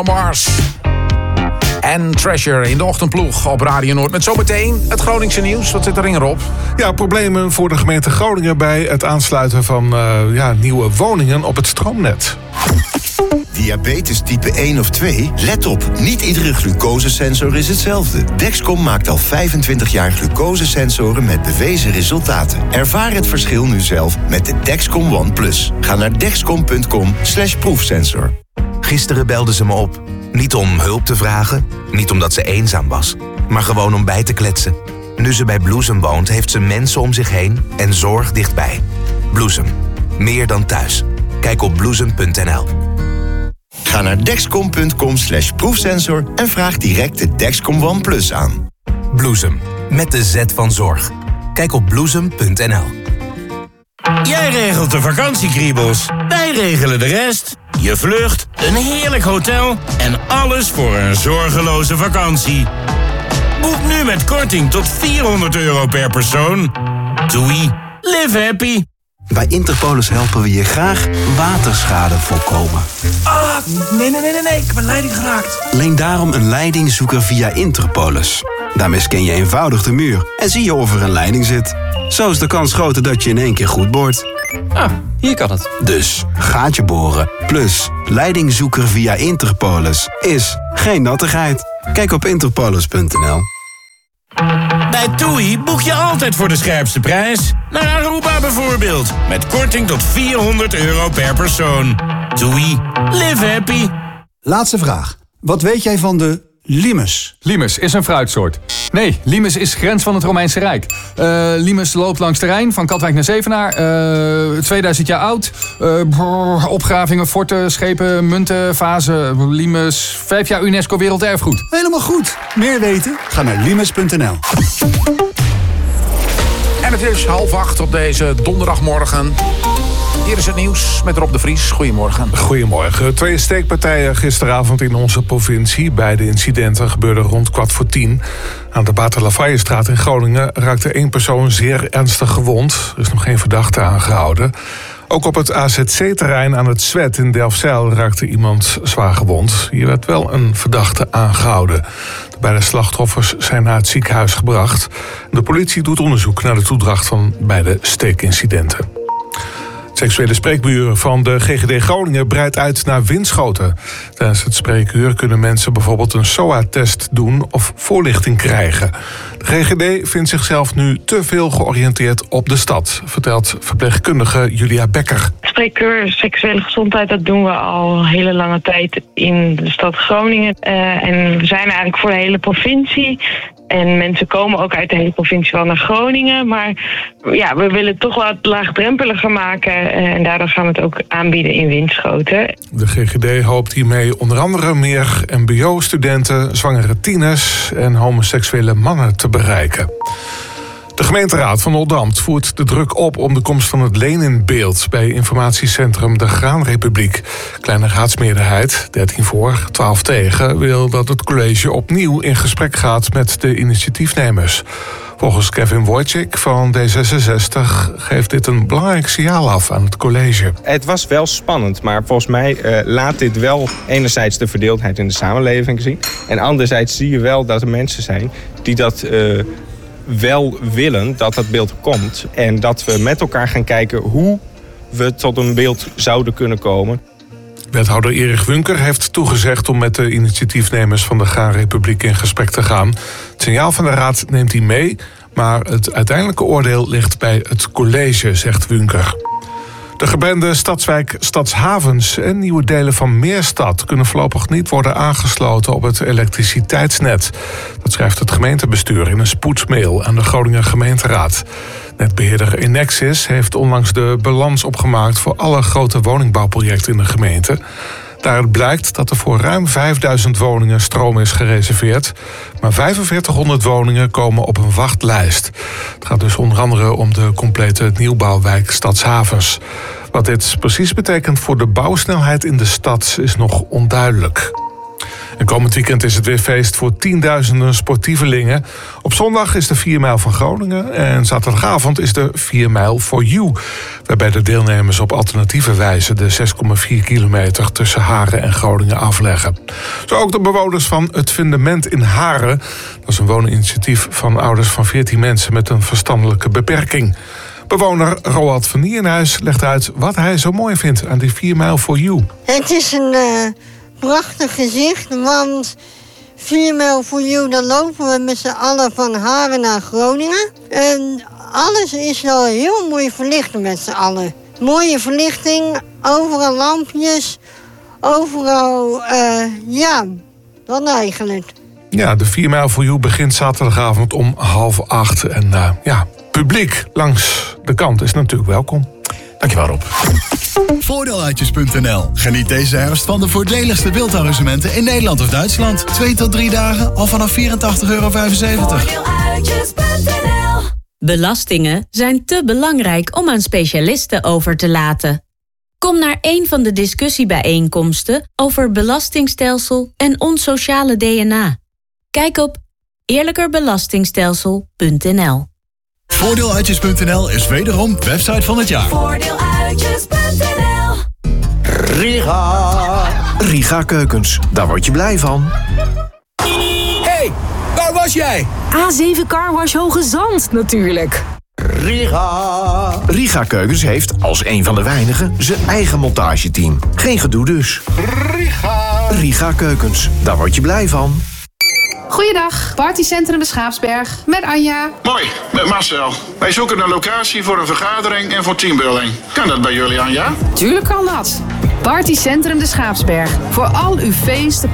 Mars en Treasure in de ochtendploeg op Radio Noord. Met zometeen het Groningse nieuws. Wat zit erin, Rob? Ja, problemen voor de gemeente Groningen bij het aansluiten van nieuwe woningen op het stroomnet. Diabetes type 1 of 2? Let op, niet iedere glucosesensor is hetzelfde. Dexcom maakt al 25 jaar glucosesensoren met bewezen resultaten. Ervaar het verschil nu zelf met de Dexcom One Plus. Ga naar dexcom.com/proefsensor. Gisteren belde ze me op. Niet om hulp te vragen, niet omdat ze eenzaam was, maar gewoon om bij te kletsen. Nu ze bij Bloesem woont, heeft ze mensen om zich heen en zorg dichtbij. Bloesem, meer dan thuis. Kijk op bloesem.nl. Ga naar dexcom.com/proefsensor en vraag direct de Dexcom One Plus aan. Bloesem, met de Z van zorg. Kijk op bloesem.nl. Jij regelt de vakantiekriebels, wij regelen de rest. Je vlucht, een heerlijk hotel en alles voor een zorgeloze vakantie. Boek nu met korting tot €400 per persoon. Doei, live happy. Bij Interpolis helpen we je graag waterschade voorkomen. Nee, ik heb een leiding geraakt. Leen daarom een leidingzoeker via Interpolis. Daarmee scan je eenvoudig de muur en zie je of er een leiding zit. Zo is de kans groter dat je in één keer goed boort. Hier kan het. Dus gaatje boren plus leidingzoeker via Interpolis is geen nattigheid. Kijk op interpolis.nl. Bij TUI boek je altijd voor de scherpste prijs. Naar Aruba bijvoorbeeld. Met korting tot €400 per persoon. TUI, live happy. Laatste vraag. Wat weet jij van de limes? Limes is een fruitsoort. Nee, limes is grens van het Romeinse Rijk. Limes loopt langs de Rijn, van Katwijk naar Zevenaar. 2000 jaar oud. Opgravingen, forten, schepen, munten, vazen. Limes, 5 jaar UNESCO Werelderfgoed. Helemaal goed. Meer weten? Ga naar limes.nl. En het is 7:30 op deze donderdagmorgen. Hier is het nieuws met Rob de Vries. Goedemorgen. Goedemorgen. 2 steekpartijen gisteravond in onze provincie. Beide incidenten gebeurden rond 9:15. Aan de Bater-Lafayette-straat in Groningen raakte 1 persoon zeer ernstig gewond. Er is nog geen verdachte aangehouden. Ook op het AZC-terrein aan het Zwet in Delfzijl raakte iemand zwaar gewond. Hier werd wel een verdachte aangehouden. De beide slachtoffers zijn naar het ziekenhuis gebracht. De politie doet onderzoek naar de toedracht van beide steekincidenten. Het seksuele spreekuur van de GGD Groningen breidt uit naar Winschoten. Tijdens het spreekuur kunnen mensen bijvoorbeeld een SOA-test doen of voorlichting krijgen. De GGD vindt zichzelf nu te veel georiënteerd op de stad, vertelt verpleegkundige Julia Becker. Spreekuur seksuele gezondheid, dat doen we al een hele lange tijd in de stad Groningen. En we zijn eigenlijk voor de hele provincie. En mensen komen ook uit de hele provincie wel naar Groningen. Maar ja, we willen het toch wat laagdrempeliger maken. En daardoor gaan we het ook aanbieden in Winschoten. De GGD hoopt hiermee onder andere meer mbo-studenten, zwangere tieners en homoseksuele mannen te bereiken. De gemeenteraad van Oldambt voert de druk op om de komst van het Leninbeeld bij informatiecentrum De Graanrepubliek. Kleine raadsmeerderheid, 13 voor, 12 tegen, wil dat het college opnieuw in gesprek gaat met de initiatiefnemers. Volgens Kevin Wojcik van D66 geeft dit een belangrijk signaal af aan het college. Het was wel spannend, maar volgens mij laat dit wel enerzijds de verdeeldheid in de samenleving zien. En anderzijds zie je wel dat er mensen zijn die dat wel willen, dat dat beeld komt. En dat we met elkaar gaan kijken hoe we tot een beeld zouden kunnen komen. Wethouder Erik Wunker heeft toegezegd om met de initiatiefnemers van de Graanrepubliek in gesprek te gaan. Het signaal van de raad neemt hij mee, maar het uiteindelijke oordeel ligt bij het college, zegt Wunker. De gebrande stadswijk Stadshavens en nieuwe delen van Meerstad kunnen voorlopig niet worden aangesloten op het elektriciteitsnet. Dat schrijft het gemeentebestuur in een spoedmail aan de Groninger gemeenteraad. Netbeheerder Enexis heeft onlangs de balans opgemaakt voor alle grote woningbouwprojecten in de gemeente. Daaruit blijkt dat er voor ruim 5000 woningen stroom is gereserveerd, maar 4500 woningen komen op een wachtlijst. Het gaat dus onder andere om de complete nieuwbouwwijk Stadshavens. Wat dit precies betekent voor de bouwsnelheid in de stad is nog onduidelijk. En komend weekend is het weer feest voor tienduizenden sportievelingen. Op zondag is de 4 mijl van Groningen. En zaterdagavond is de 4 mijl for you. Waarbij de deelnemers op alternatieve wijze de 6,4 kilometer tussen Haren en Groningen afleggen. Zo ook de bewoners van Het Fundament in Haren. Dat is een wooninitiatief van ouders van 14 mensen met een verstandelijke beperking. Bewoner Roald van Nierenhuis legt uit wat hij zo mooi vindt aan die 4 mijl for you. Het is een prachtig gezicht, want 4 mijl for you, dan lopen we met z'n allen van Haren naar Groningen. En alles is al heel mooi verlicht met z'n allen. Mooie verlichting, overal lampjes, overal, dan eigenlijk. Ja, de 4 mijl for you begint zaterdagavond om 7:30. En publiek langs de kant is natuurlijk welkom. Dankjewel, Rob. Voordeeluitjes.nl. Geniet deze herfst van de voordeligste wildarrangementen in Nederland of Duitsland. 2 tot 3 dagen al vanaf €84,75. Belastingen zijn te belangrijk om aan specialisten over te laten. Kom naar een van de discussiebijeenkomsten over belastingstelsel en ons sociale DNA. Kijk op eerlijkerbelastingstelsel.nl. Voordeeluitjes.nl is wederom website van het jaar. Voordeeluitjes.nl. Riga Keukens, daar word je blij van. Hey, waar was jij? A7 Carwash Hoge Zand, natuurlijk. Riga Keukens heeft, als een van de weinigen, zijn eigen montageteam. Geen gedoe dus. Riga Keukens, daar word je blij van. Goeiedag, Partycentrum de Schaapsberg, met Anja. Mooi, met Marcel. Wij zoeken een locatie voor een vergadering en voor teambuilding. Kan dat bij jullie, Anja? Tuurlijk kan dat. Partycentrum de Schaapsberg, voor al uw feesten,